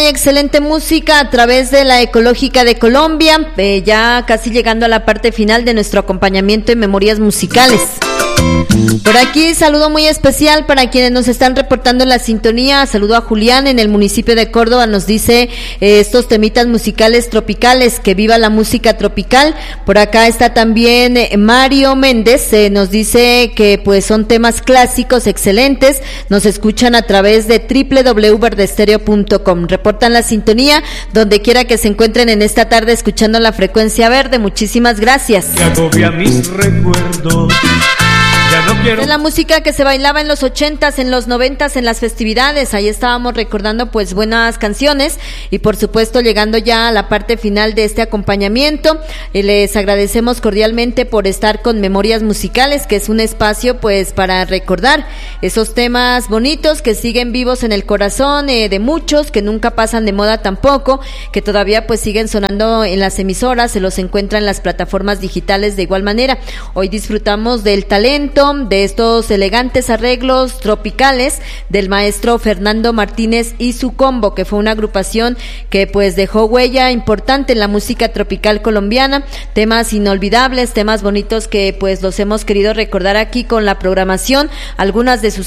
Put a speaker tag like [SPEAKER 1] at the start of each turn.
[SPEAKER 1] excelente música a través de la Ecológica de Colombia, ya casi llegando a la parte final de nuestro acompañamiento en Memorias Musicales. Por aquí, saludo muy especial para quienes nos están reportando en la sintonía. Saludo a Julián en el municipio de Córdoba, nos dice estos temitas musicales tropicales, que viva la música tropical. Por acá está también Mario Méndez, nos dice que pues son temas clásicos excelentes, nos escuchan a través de www.verdestereo.com. Reportan la sintonía donde quiera que se encuentren en esta tarde escuchando la frecuencia verde. Muchísimas gracias.
[SPEAKER 2] Me agobia mis recuerdos.
[SPEAKER 1] Es la música que se bailaba en los 80s, en los 90s, en las festividades. Ahí estábamos recordando pues buenas canciones y por supuesto llegando ya a la parte final de este acompañamiento. Les agradecemos cordialmente por estar con Memorias Musicales, que es un espacio pues para recordar esos temas bonitos que siguen vivos en el corazón de muchos, que nunca pasan de moda tampoco, que todavía pues siguen sonando en las emisoras, se los encuentra en las plataformas digitales de igual manera. Hoy disfrutamos del talento, de estos elegantes arreglos tropicales del maestro Fernando Martínez y su combo, que fue una agrupación que pues dejó huella importante en la música tropical colombiana, temas inolvidables, temas bonitos que pues los hemos querido recordar aquí con la programación, algunas de sus